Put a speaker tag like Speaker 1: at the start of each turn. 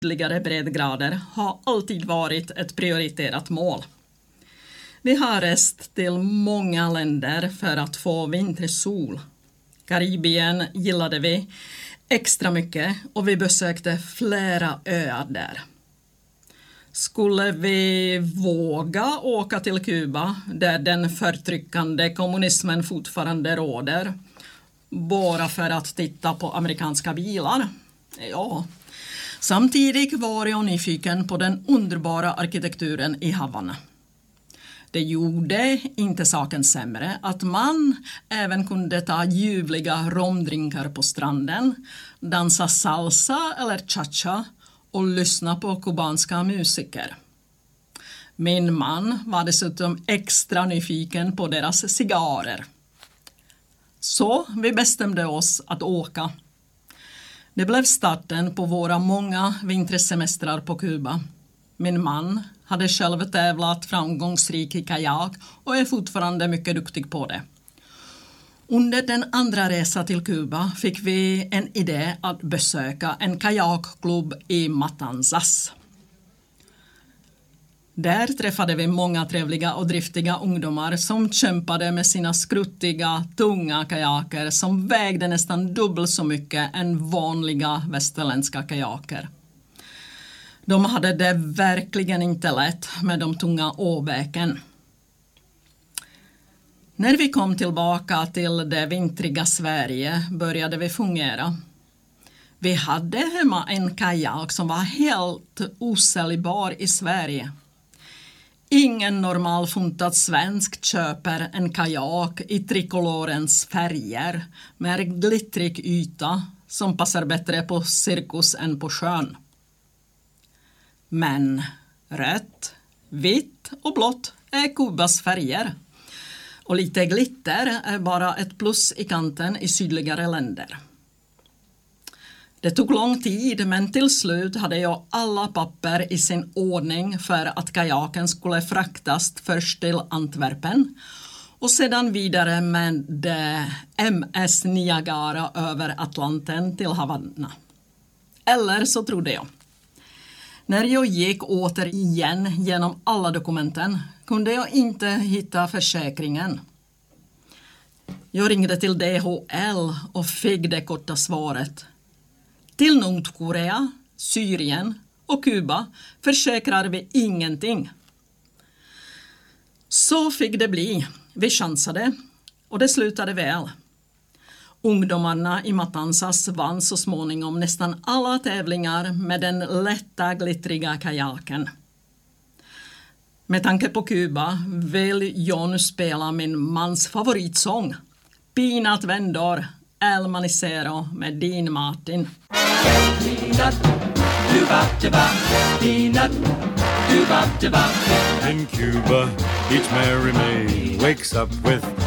Speaker 1: ytterligare breddgrader har alltid varit ett prioriterat mål. Vi har rest till många länder för att få vintersol. Karibien gillade vi extra mycket och vi besökte flera öar där. Skulle vi våga åka till Kuba där den förtryckande kommunismen fortfarande råder bara för att titta på amerikanska bilar? Ja. Samtidigt var jag nyfiken på den underbara arkitekturen i Havanna. Det gjorde inte saken sämre att man även kunde ta ljuvliga romdrinkar på stranden, dansa salsa eller cha-cha och lyssna på kubanska musiker. Min man var dessutom extra nyfiken på deras cigarrer. Så vi bestämde oss att åka. Det blev starten på våra många vintersemestrar på Kuba. Min man hade själv tävlat framgångsrik i kajak och är fortfarande mycket duktig på det. Under den andra resan till Kuba fick vi en idé att besöka en kajakklubb i Matanzas. Där träffade vi många trevliga och driftiga ungdomar som kämpade med sina skruttiga, tunga kajaker som vägde nästan dubbelt så mycket än vanliga västerländska kajaker. De hade det verkligen inte lätt med de tunga åbäken. När vi kom tillbaka till det vintriga Sverige började vi fungera. Vi hade hemma en kajak som var helt osäljbar i Sverige. Ingen normalfuntad svensk köper en kajak i trikolorens färger med glittrig yta som passar bättre på cirkus än på sjön. Men rött, vitt och blått är Kubas färger. Och lite glitter är bara ett plus i kanten i sydligare länder. Det tog lång tid, men till slut hade jag alla papper i sin ordning för att kajaken skulle fraktas först till Antwerpen och sedan vidare med MS Niagara över Atlanten till Havanna. Eller så trodde jag. När jag gick återigen genom alla dokumenten kunde jag inte hitta försäkringen. Jag ringde till DHL och fick det korta svaret. Till Nordkorea, Syrien och Kuba försäkrar vi ingenting. Så fick det bli. Vi chansade och det slutade väl. Ungdomarna i Matanzas vann så småningom nästan alla tävlingar med den lätta glittriga kajaken. Med tanke på Kuba vill jag nu spela min mans favoritsång. Peanut Vendor, El Manicero med Dean Martin.
Speaker 2: Peanut, do-ba-da-ba, peanut, do-ba-da-ba.
Speaker 3: In Cuba, each Mary May wakes up with